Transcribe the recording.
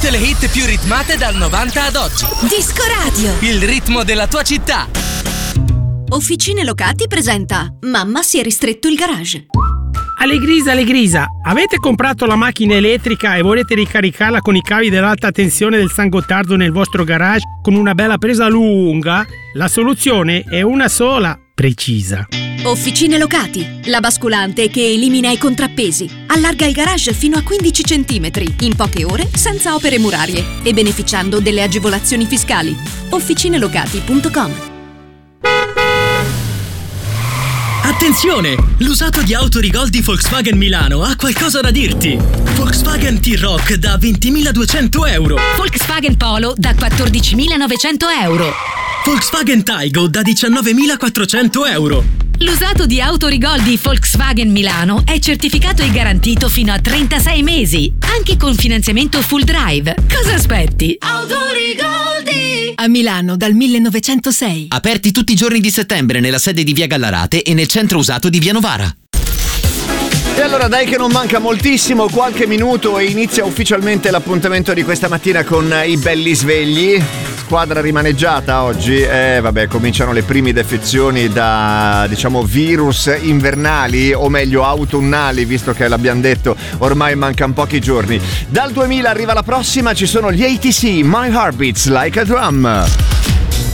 Tutte le hit più ritmate dal 90 ad oggi. Disco Radio. Il ritmo della tua città. Officine Locati presenta Mamma si è ristretto il garage. Allegrisa, avete comprato la macchina elettrica e volete ricaricarla con i cavi dell'alta tensione del San Gottardo nel vostro garage con una bella presa lunga? La soluzione è una sola, precisa. Officine Locati, la basculante che elimina i contrappesi. Allarga il garage fino a 15 cm in poche ore senza opere murarie e beneficiando delle agevolazioni fiscali. Officinelocati.com. Attenzione! L'usato di Autorigol di Volkswagen Milano ha qualcosa da dirti. Volkswagen T-Roc da 20.200 euro. Volkswagen Polo da 14.900 euro. Volkswagen Taigo da 19.400 euro. L'usato di Autorigol di Volkswagen Milano è certificato e garantito fino a 36 mesi, anche con finanziamento full drive. Cosa aspetti? Autorigoldi! A Milano dal 1906. Aperti tutti i giorni di settembre nella sede di Via Gallarate e nel centro usato di Via Novara. E allora dai che non manca moltissimo, qualche minuto e inizia ufficialmente l'appuntamento di questa mattina con i belli svegli. Squadra rimaneggiata oggi, vabbè, cominciano le prime defezioni da, diciamo, virus invernali, o meglio autunnali, visto che l'abbiamo detto, ormai mancano pochi giorni. Dal 2000 arriva la prossima, ci sono gli ATC, My Heart Beats Like a Drum.